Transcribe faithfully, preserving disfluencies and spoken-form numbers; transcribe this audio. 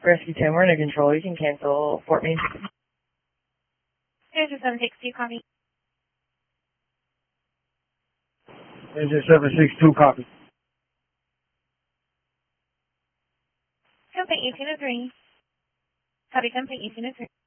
Rescue ten, we're under control. You can cancel Fort Meade. There's a seven six two, copy. There's a seven six two, copy. Company eighteen oh three. Copy, company eighteen oh three.